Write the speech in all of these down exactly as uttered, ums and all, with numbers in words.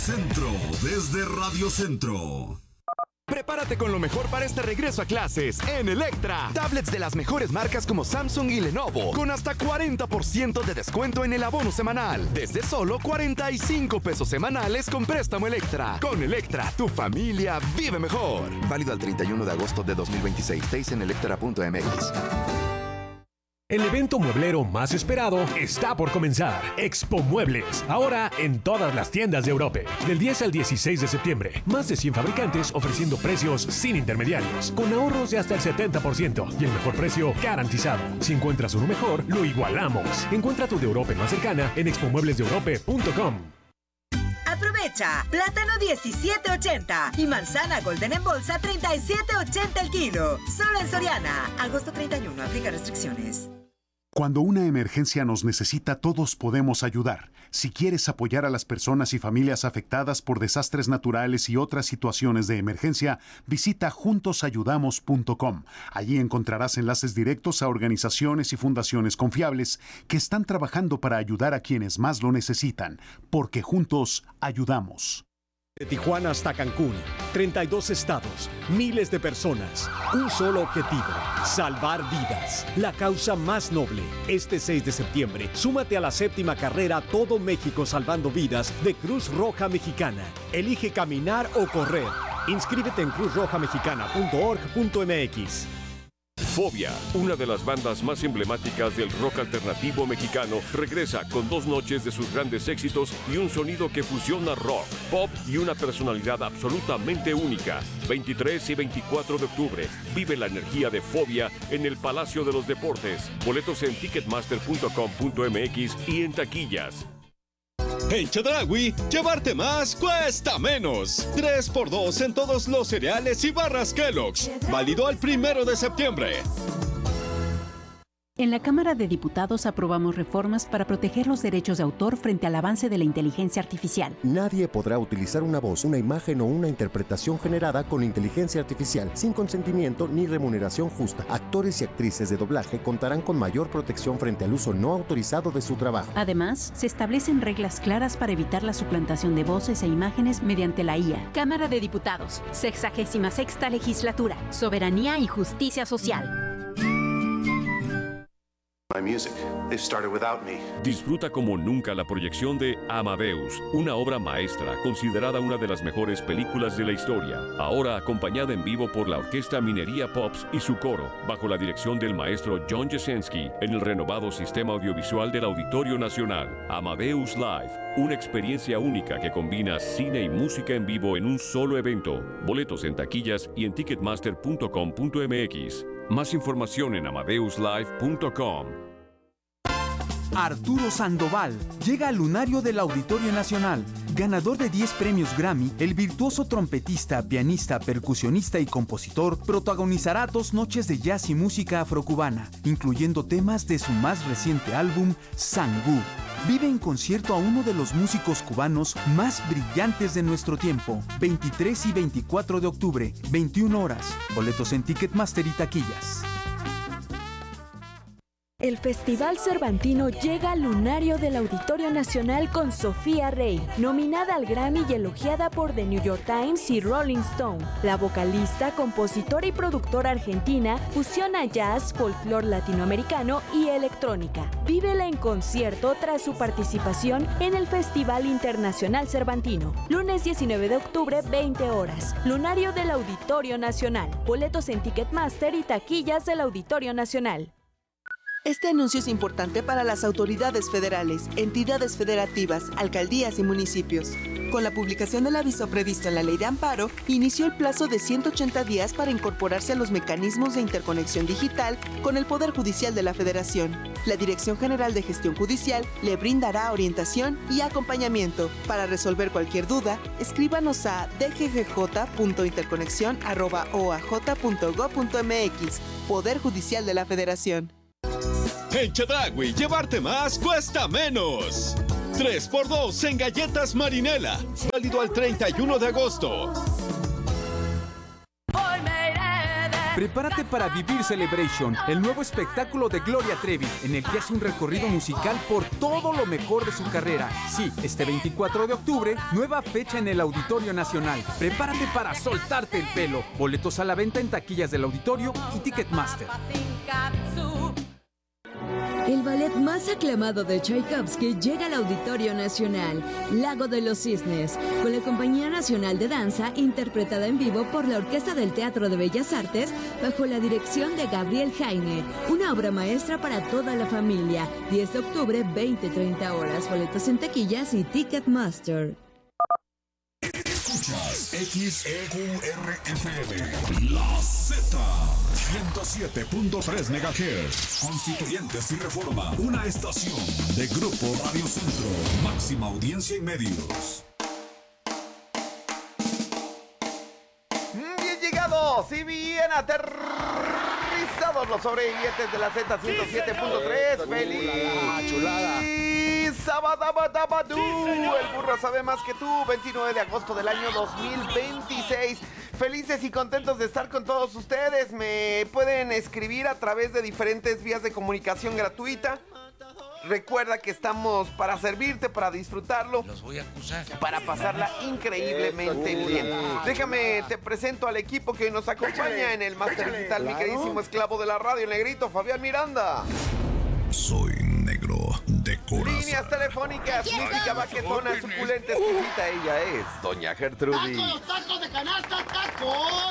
Centro, desde Radio Centro. Prepárate con lo mejor para este regreso a clases en Electra. Tablets de las mejores marcas como Samsung y Lenovo con hasta cuarenta por ciento de descuento en el abono semanal. Desde solo cuarenta y cinco pesos semanales con préstamo Electra. Con Electra, tu familia vive mejor. Válido al treinta y uno de agosto de dos mil veintiséis. Tays en electra punto m x. El evento mueblero más esperado está por comenzar. Expo Muebles, ahora en todas las tiendas de Europa. Del diez al dieciséis de septiembre, más de cien fabricantes ofreciendo precios sin intermediarios, con ahorros de hasta el setenta por ciento y el mejor precio garantizado. Si encuentras uno mejor, lo igualamos. Encuentra tu de Europa más cercana en expo muebles de europa punto com. Aprovecha, plátano diecisiete ochenta y manzana golden en bolsa treinta y siete ochenta el kilo. Solo en Soriana. Agosto treinta y uno, aplica restricciones. Cuando una emergencia nos necesita, todos podemos ayudar. Si quieres apoyar a las personas y familias afectadas por desastres naturales y otras situaciones de emergencia, visita juntos ayudamos punto com. Allí encontrarás enlaces directos a organizaciones y fundaciones confiables que están trabajando para ayudar a quienes más lo necesitan, porque juntos ayudamos. De Tijuana hasta Cancún, treinta y dos estados, miles de personas, un solo objetivo, salvar vidas, la causa más noble. Este seis de septiembre, súmate a la séptima carrera Todo México Salvando Vidas de Cruz Roja Mexicana. Elige caminar o correr. Inscríbete en cruz roja mexicana punto org punto m x. Fobia, una de las bandas más emblemáticas del rock alternativo mexicano, regresa con dos noches de sus grandes éxitos y un sonido que fusiona rock, pop y una personalidad absolutamente única. veintitrés y veinticuatro de octubre, vive la energía de Fobia en el Palacio de los Deportes. Boletos en ticketmaster punto com punto m x y en taquillas. En Chedraui, llevarte más cuesta menos. tres por dos en todos los cereales y barras Kellogg's. Válido al primero de septiembre. En la Cámara de Diputados aprobamos reformas para proteger los derechos de autor frente al avance de la inteligencia artificial. Nadie podrá utilizar una voz, una imagen o una interpretación generada con inteligencia artificial sin consentimiento ni remuneración justa. Actores y actrices de doblaje contarán con mayor protección frente al uso no autorizado de su trabajo. Además, se establecen reglas claras para evitar la suplantación de voces e imágenes mediante la I A. Cámara de Diputados, sexagésima sexta legislatura, soberanía y justicia social. My music. They started without me. Disfruta como nunca la proyección de Amadeus, una obra maestra considerada una de las mejores películas de la historia. Ahora acompañada en vivo por la Orquesta Minería Pops y su coro, bajo la dirección del maestro John Jasinski, en el renovado sistema audiovisual del Auditorio Nacional. Amadeus Live, una experiencia única que combina cine y música en vivo en un solo evento. Boletos en taquillas y en ticketmaster punto com punto m x. Más información en amadeus live punto com. Arturo Sandoval llega al lunario del Auditorio Nacional. Ganador de diez premios Grammy, el virtuoso trompetista, pianista, percusionista y compositor protagonizará dos noches de jazz y música afrocubana, incluyendo temas de su más reciente álbum, Sangú. Vive en concierto a uno de los músicos cubanos más brillantes de nuestro tiempo. veintitrés y veinticuatro de octubre, veintiuna horas. Boletos en Ticketmaster y taquillas. El Festival Cervantino llega al lunario del Auditorio Nacional con Sofía Rey, nominada al Grammy y elogiada por The New York Times y Rolling Stone. La vocalista, compositora y productora argentina fusiona jazz, folclore latinoamericano y electrónica. Vívela en concierto tras su participación en el Festival Internacional Cervantino. Lunes diecinueve de octubre, veinte horas. Lunario del Auditorio Nacional. Boletos en Ticketmaster y taquillas del Auditorio Nacional. Este anuncio es importante para las autoridades federales, entidades federativas, alcaldías y municipios. Con la publicación del aviso previsto en la Ley de Amparo, inició el plazo de ciento ochenta días para incorporarse a los mecanismos de interconexión digital con el Poder Judicial de la Federación. La Dirección General de Gestión Judicial le brindará orientación y acompañamiento. Para resolver cualquier duda, escríbanos a d g g j punto interconexión arroba o a j punto gob punto m x. Poder Judicial de la Federación. En Chedraui, llevarte más cuesta menos. tres por dos en galletas Marinela. Válido al treinta y uno de agosto. Hoy me iré de Prepárate para vivir Celebration, el nuevo espectáculo de Gloria Trevi, en el que hace un recorrido musical por todo lo mejor de su carrera. Sí, este veinticuatro de octubre, nueva fecha en el Auditorio Nacional. Prepárate para soltarte el pelo. Boletos a la venta en taquillas del auditorio y Ticketmaster. El ballet más aclamado de Tchaikovsky llega al Auditorio Nacional, Lago de los Cisnes, con la Compañía Nacional de Danza, interpretada en vivo por la Orquesta del Teatro de Bellas Artes, bajo la dirección de Gabriel Jaime. Una obra maestra para toda la familia. diez de octubre, veinte treinta horas. Boletos en taquillas y Ticketmaster. Escuchas X E Q R F M, La Z, ciento siete punto tres megahertz. Constituyentes y Reforma, una estación de Grupo Radio Centro, máxima audiencia en medios. Bien llegados y bien aterrizados los sobrevivientes de la Z ciento siete punto tres. ¡Feliz! ¡Chulada! ¡Sabadabadabadú! El burro sabe más que tú. veintinueve de agosto del año dos mil veintiséis. Felices y contentos de estar con todos ustedes. Me pueden escribir a través de diferentes vías de comunicación gratuita. Recuerda que estamos para servirte, para disfrutarlo. Los voy a acusar. Para pasarla increíblemente bien. Déjame, te presento al equipo que hoy nos acompaña en el Máster Digital, mi queridísimo esclavo de la radio, el negrito, Fabián Miranda. Soy negro de corazón. Líneas telefónicas, mística, baquetona, suculenta, exquisita. Ella es Doña Gertrudis. ¡Tacos, tacos de canasta, tacos!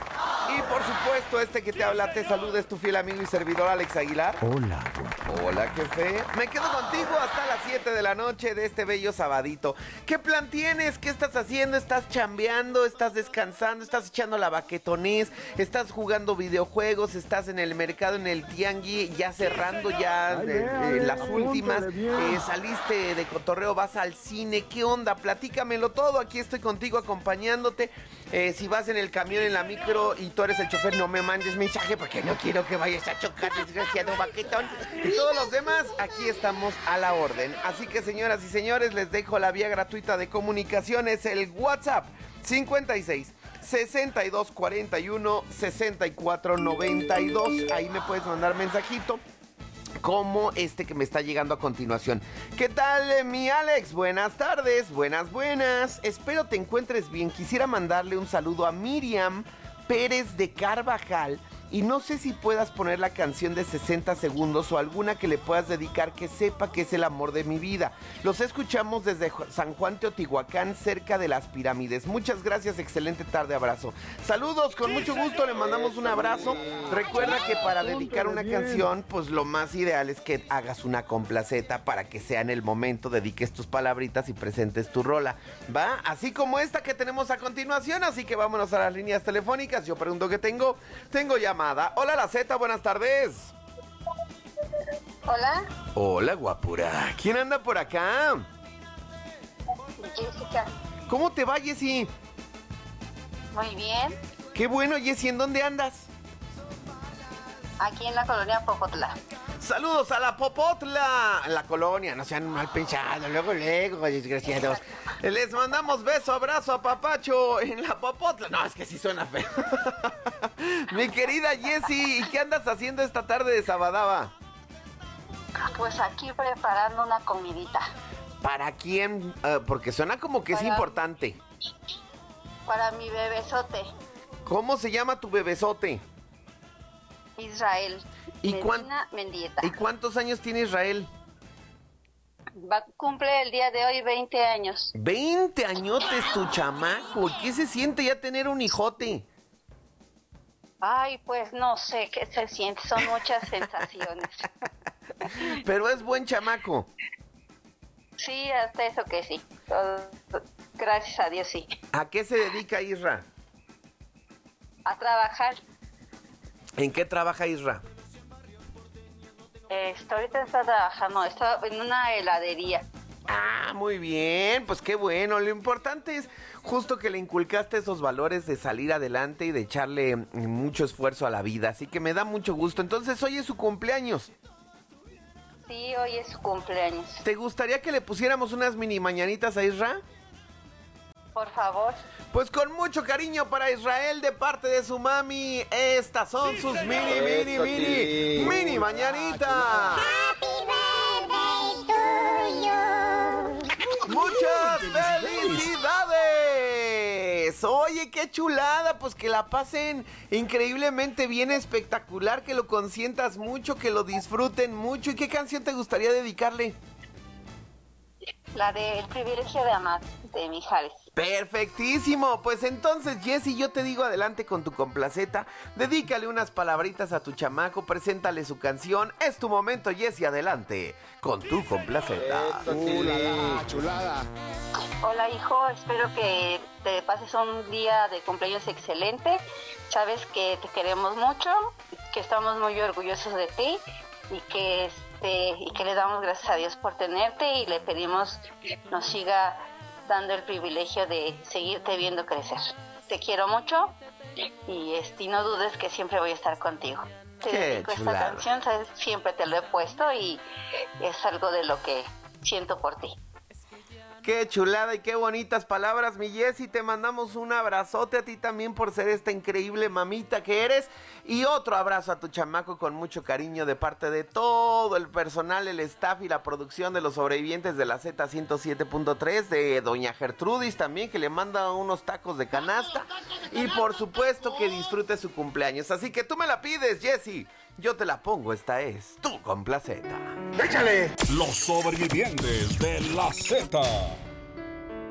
Y por supuesto, este que te habla, te saluda, es tu fiel amigo y servidor Alex Aguilar. Hola. Hola, jefe. Me quedo contigo hasta las siete de la noche de este bello sabadito. ¿Qué plan tienes? ¿Qué estás haciendo? ¿Estás chambeando? ¿Estás descansando? ¿Estás echando la baquetonés? ¿Estás jugando videojuegos? ¿Estás en el mercado, en el tianguis, ya cerrando ya eh, eh, las últimas? Eh, ¿Saliste de cotorreo? ¿Vas al cine? ¿Qué onda? Platícamelo todo. Aquí estoy contigo acompañándote. Eh, si vas en el camión, en la micro y tú eres el chofer, no me mandes mensaje porque no quiero que vayas a chocar, desgraciado baquetón. Y todos los demás, aquí estamos a la orden. Así que, señoras y señores, les dejo la vía gratuita de comunicaciones, el WhatsApp cincuenta y seis, sesenta y dos, cuarenta y uno, sesenta y cuatro, noventa y dos. Ahí me puedes mandar mensajito como este que me está llegando a continuación. ¿Qué tal, eh, mi Alex? Buenas tardes, buenas, buenas. Espero te encuentres bien. Quisiera mandarle un saludo a Miriam Pérez de Carvajal. Y no sé si puedas poner la canción de sesenta segundos o alguna que le puedas dedicar que sepa que es el amor de mi vida. Los escuchamos desde San Juan Teotihuacán, cerca de las pirámides. Muchas gracias, excelente tarde, abrazo. Saludos, con mucho gusto, le mandamos un abrazo. Recuerda que para dedicar una canción, pues lo más ideal es que hagas una complaceta para que sea en el momento, dediques tus palabritas y presentes tu rola, ¿va? Así como esta que tenemos a continuación, así que vámonos a las líneas telefónicas. Yo pregunto qué tengo, tengo ya. Hola, la Z, buenas tardes. Hola. Hola, guapura. ¿Quién anda por acá? Jessica. ¿Cómo te va, Jessy? Muy bien. Qué bueno, Jessy, ¿en dónde andas? Aquí en la colonia Popotla. Saludos a la Popotla. La colonia, no sean mal pensados, luego, luego, desgraciados. Les mandamos beso, abrazo a Papacho en la Popotla. No, es que sí suena feo. Mi querida Jessy, ¿y qué andas haciendo esta tarde de sabadaba? Pues aquí preparando una comidita. ¿Para quién? Uh, porque suena como que para, es importante. Para mi bebesote. ¿Cómo se llama tu bebesote? Israel. ¿Y, Medina Mendieta. ¿Y cuántos años tiene Israel? Va, cumple el día de hoy veinte años. veinte añotes tu chamaco. ¿Qué se siente ya tener un hijote? Ay, pues no sé qué se siente. Son muchas sensaciones. Pero es buen chamaco. Sí, hasta eso que sí. Gracias a Dios, sí. ¿A qué se dedica Isra? A trabajar. ¿En qué trabaja Isra? Eh, ahorita está trabajando, está en una heladería. Ah, muy bien, pues qué bueno. Lo importante es justo que le inculcaste esos valores de salir adelante y de echarle mucho esfuerzo a la vida. Así que me da mucho gusto. Entonces, hoy es su cumpleaños. Sí, hoy es su cumpleaños. ¿Te gustaría que le pusiéramos unas mini mañanitas a Isra? por favor. Pues con mucho cariño para Israel de parte de su mami, estas son sí, sus señor. mini, mini, Eso, mini, sí. mini mañanitas. Happy birthday to you. ¡Muchas felicidades! Oye, qué chulada, pues que la pasen increíblemente bien, espectacular, que lo consientas mucho, que lo disfruten mucho. ¿Y qué canción te gustaría dedicarle? La de El privilegio de amar, de Mijares. Perfectísimo, pues entonces Jessy, yo te digo adelante con tu complaceta, dedícale unas palabritas a tu chamaco, preséntale su canción, es tu momento Jessy, adelante con tu complaceta. Chulada, chulada. Hola hijo, espero que te pases un día de cumpleaños excelente, sabes que te queremos mucho, que estamos muy orgullosos de ti y que este, y que le damos gracias a Dios por tenerte y le pedimos nos siga dando el privilegio de seguirte viendo crecer. Te quiero mucho y, este, y no dudes que siempre voy a estar contigo. Te Qué dedico chulada. esta canción, sabes, siempre te lo he puesto y es algo de lo que siento por ti. Qué chulada y qué bonitas palabras, mi Jessy. Te mandamos un abrazote a ti también por ser esta increíble mamita que eres. Y otro abrazo a tu chamaco con mucho cariño de parte de todo el personal, el staff y la producción de Los Sobrevivientes de la Z ciento siete punto tres, de doña Gertrudis también, que le manda unos tacos de canasta. Y por supuesto que disfrute su cumpleaños. Así que tú me la pides, Jessy. Yo te la pongo, esta es tu complaceta. ¡Échale! Los Sobrevivientes de la Z.